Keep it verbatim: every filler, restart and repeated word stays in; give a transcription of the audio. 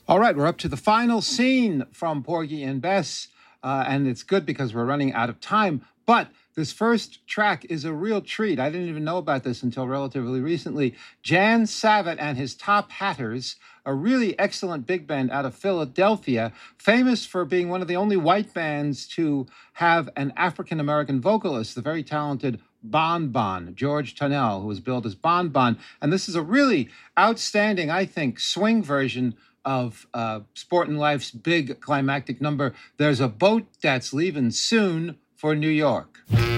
All right, we're up to the final scene from Porgy and Bess, uh, and it's good because we're running out of time. But this first track is a real treat. I didn't even know about this until relatively recently. Jan Savitt and his Top Hatters, a really excellent big band out of Philadelphia, famous for being one of the only white bands to have an African-American vocalist, the very talented Bon Bon, George Tunnell, who was billed as Bon Bon. And this is a really outstanding, I think, swing version of uh, Sportin' Life's big climactic number, There's a Boat That's Leaving Soon for New York.